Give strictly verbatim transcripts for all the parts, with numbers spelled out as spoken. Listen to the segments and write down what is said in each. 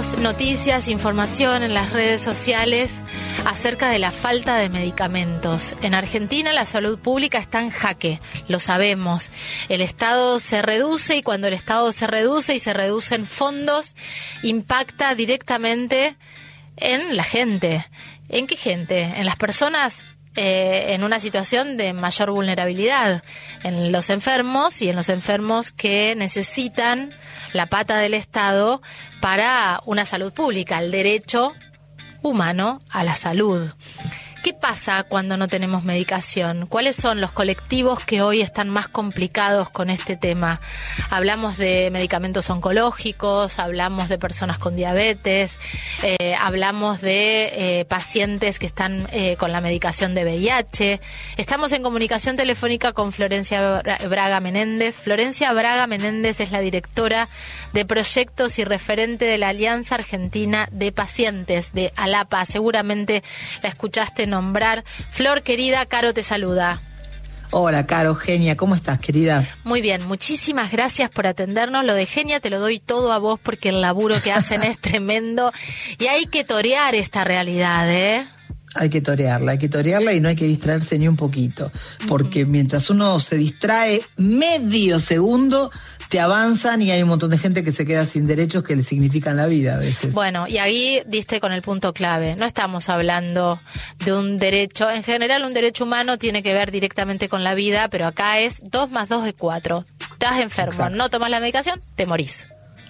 Tenemos noticias, información en las redes sociales acerca de la falta de medicamentos. En Argentina la salud pública está en jaque, lo sabemos. El Estado se reduce y cuando el Estado se reduce y se reducen fondos, impacta directamente en la gente. ¿En qué gente? En las personas eh, en una situación de mayor vulnerabilidad, en los enfermos y en los enfermos que necesitan la pata del Estado para una salud pública, el derecho humano a la salud. ¿Qué pasa cuando no tenemos medicación? ¿Cuáles son los colectivos que hoy están más complicados con este tema? Hablamos de medicamentos oncológicos, hablamos de personas con diabetes, eh, hablamos de eh, pacientes que están eh, con la medicación de V I H. Estamos en comunicación telefónica con Florencia Braga Menéndez. Florencia Braga Menéndez es la directora de proyectos y referente de la Alianza Argentina de Pacientes, de ALAPA. Seguramente la escuchaste nombrar. Flor, querida, Caro te saluda. Hola, Caro, Genia, ¿cómo estás, querida? Muy bien, muchísimas gracias por atendernos. Lo de Genia te lo doy todo a vos porque el laburo que hacen es tremendo y hay que torear esta realidad, ¿eh? Hay que torearla, hay que torearla y no hay que distraerse ni un poquito, porque uh-huh. mientras uno se distrae medio segundo, te avanzan y hay un montón de gente que se queda sin derechos que le significan la vida a veces. Bueno, y ahí diste con el punto clave. No estamos hablando de un derecho, en general un derecho humano tiene que ver directamente con la vida, pero acá es dos más dos es cuatro. Estás enfermo, exacto. No tomas la medicación, te morís.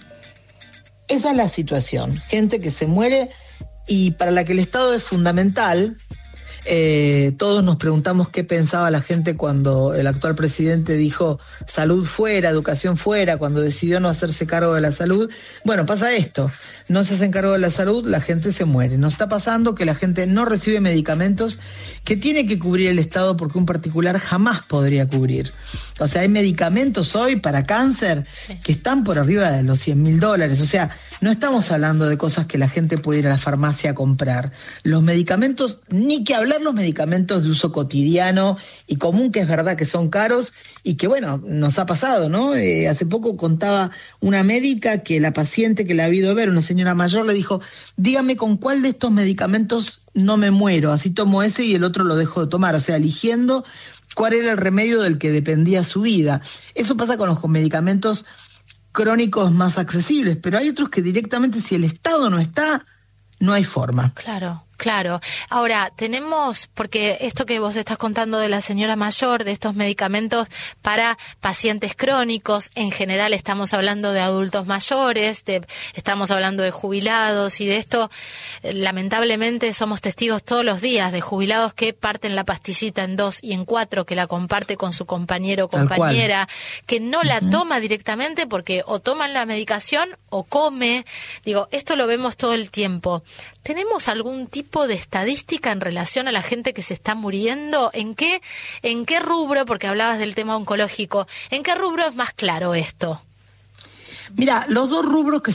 Esa es la situación, gente que se muere y para la que el Estado es fundamental. Eh, todos nos preguntamos qué pensaba la gente cuando el actual presidente dijo salud fuera, educación fuera, cuando decidió no hacerse cargo de la salud. Bueno, pasa esto, no se hacen cargo de la salud, la gente se muere. Nos está pasando que la gente no recibe medicamentos que tiene que cubrir el Estado porque un particular jamás podría cubrir. O sea, hay medicamentos hoy para cáncer sí. que están por arriba de los cien mil dólares. O sea, no estamos hablando de cosas que la gente puede ir a la farmacia a comprar. Los medicamentos, ni que hablar los medicamentos de uso cotidiano y común, que es verdad que son caros y que, bueno, nos ha pasado, ¿no? Eh, hace poco contaba una médica que la paciente que la ha ido a ver, una señora mayor, le dijo, dígame con cuál de estos medicamentos no me muero, así tomo ese y el otro lo dejo de tomar, o sea, eligiendo cuál era el remedio del que dependía su vida. Eso pasa con los medicamentos crónicos más accesibles, pero hay otros que directamente, si el Estado no está, no hay forma. Claro. Claro. Ahora, tenemos, porque esto que vos estás contando de la señora mayor, de estos medicamentos para pacientes crónicos, en general estamos hablando de adultos mayores, de, estamos hablando de jubilados y de esto, lamentablemente somos testigos todos los días de jubilados que parten la pastillita en dos y en cuatro, que la comparte con su compañero o compañera, que no la uh-huh. toma directamente porque o toman la medicación o come. Digo, esto lo vemos todo el tiempo. ¿Tenemos algún tipo de estadística en relación a la gente que se está muriendo? ¿En qué, en qué rubro, porque hablabas del tema oncológico, en qué rubro es más claro esto? Mira, los dos rubros que